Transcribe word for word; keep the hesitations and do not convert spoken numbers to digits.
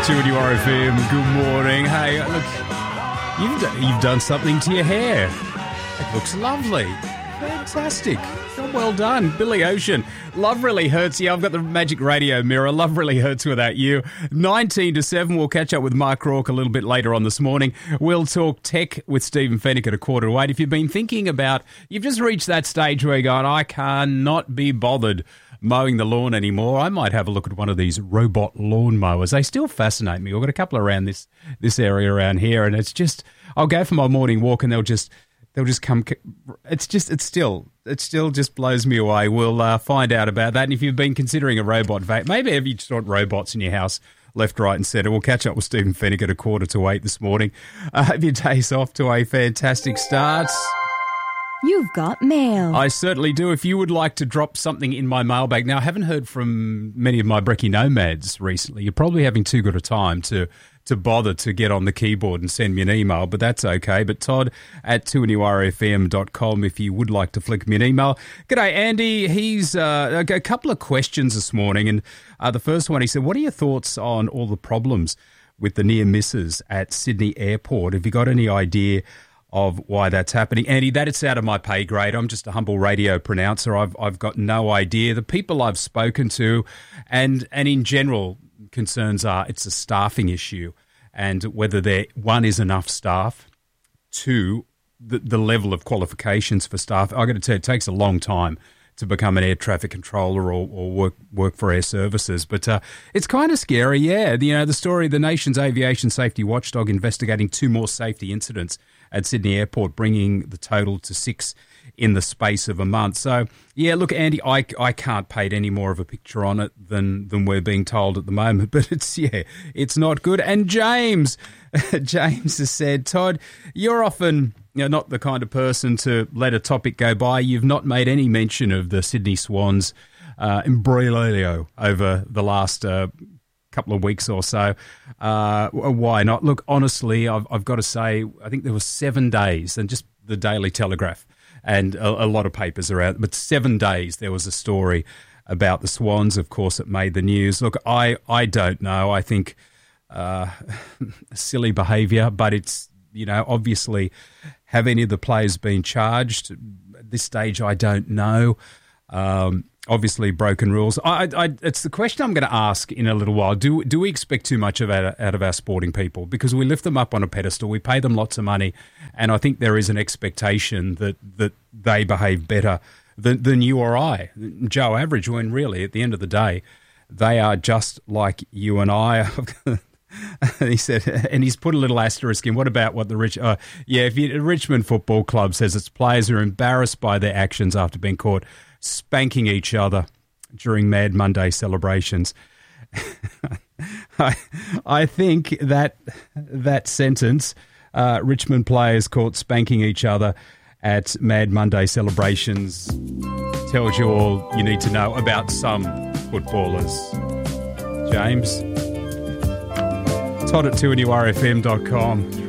two and you R F M, good morning. Hey, look, you've done, you've done something to your hair. It looks lovely. Fantastic. Well done. Billy Ocean. Love really hurts you. I've got the magic radio mirror. Love really hurts without you. nineteen to seven. We'll catch up with Mark Rourke a little bit later on this morning. We'll talk tech with Stephen Fennick at a quarter to eight. If you've been thinking about, you've just reached that stage where you're going, I cannot be bothered mowing the lawn anymore, I might have a look at one of these robot lawn mowers. They still fascinate me. I've got a couple around this this area around here, and it's just, I'll go for my morning walk and they'll just they'll just come. It's just it's still it still just blows me away. We'll uh, find out about that. And if you've been considering a robot vac, maybe have you just got robots in your house, left, right, and centre. We'll catch up with Stephen Fennick at a quarter to eight this morning. Uh, have your days off to a fantastic start. You've got mail. I certainly do. If you would like to drop something in my mailbag. Now, I haven't heard from many of my brekkie nomads recently. You're probably having too good a time to to bother to get on the keyboard and send me an email, but that's okay. But Todd at two n u r f m dot com if you would like to flick me an email. G'day, Andy. He's uh, a couple of questions this morning. And uh, the first one, he said, what are your thoughts on all the problems with the near misses at Sydney Airport? Have you got any idea of why that's happening? Andy, that it's out of my pay grade. I'm just a humble radio pronouncer. I've I've got no idea. The people I've spoken to and and in general, concerns are it's a staffing issue and whether there, one, is enough staff, two, the, the level of qualifications for staff. I've got to tell you, it takes a long time to become an air traffic controller or, or work work for air services. But uh, it's kind of scary, yeah. You know, the story, the nation's aviation safety watchdog investigating two more safety incidents at Sydney Airport, bringing the total to six in the space of a month. So, yeah, look, Andy, I, I can't paint any more of a picture on it than, than we're being told at the moment. But it's, yeah, it's not good. And James, James has said, Todd, you're often, you know, not the kind of person to let a topic go by. You've not made any mention of the Sydney Swans uh, imbroglio over the last uh, couple of weeks or so. Uh, why not? Look, honestly, I've, I've got to say, I think there were seven days, and just the Daily Telegraph and a, a lot of papers around, but seven days there was a story about the Swans. Of course, it made the news. Look, I, I don't know. I think uh, silly behaviour, but it's, you know, obviously, have any of the players been charged? At this stage, I don't know. Um, obviously, broken rules. I, I, it's the question I'm going to ask in a little while. Do do we expect too much of our, out of our sporting people? Because we lift them up on a pedestal, we pay them lots of money, and I think there is an expectation that, that they behave better than, than you or I, Joe Average, when really, at the end of the day, they are just like you and I. He said, and he's put a little asterisk in. What about what the rich? Uh, yeah, if you, Richmond Football Club says its players are embarrassed by their actions after being caught spanking each other during Mad Monday celebrations. I, I think that that sentence, uh, Richmond players caught spanking each other at Mad Monday celebrations, tells you all you need to know about some footballers. James. Todd at two n u r f m dot com.